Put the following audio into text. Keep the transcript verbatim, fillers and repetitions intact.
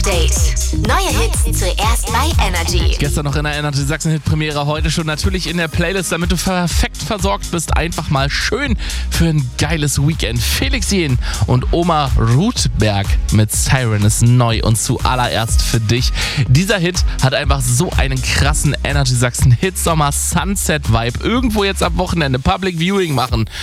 Update. Neue Hits zuerst bei Energy. Gestern noch in der Energy Sachsen Hit Premiere, heute schon natürlich in der Playlist, damit du perfekt versorgt bist. Einfach mal schön für ein geiles Weekend. Felix Jähn und Oma Rudberg mit Siren ist neu und zuallererst für dich. Dieser Hit hat einfach so einen krassen Energy Sachsen Hit Sommer Sunset Vibe. Irgendwo jetzt am Wochenende Public Viewing machen.